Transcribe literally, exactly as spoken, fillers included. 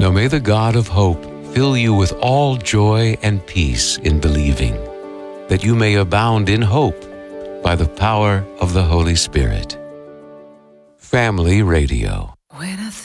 Now may the God of hope fill you with all joy and peace in believing, that you may abound in hope by the power of the Holy Spirit. Family Radio. When I